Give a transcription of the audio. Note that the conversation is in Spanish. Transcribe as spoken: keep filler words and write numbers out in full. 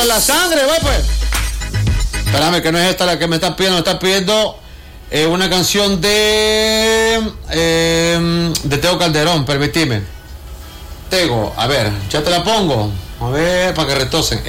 la sangre, güey, pues. Espérame, que no es esta la que me están pidiendo, me están pidiendo eh, una canción de eh, de Tego Calderón, permitime. Tego, a ver, ya te la pongo. A ver, para que retosen.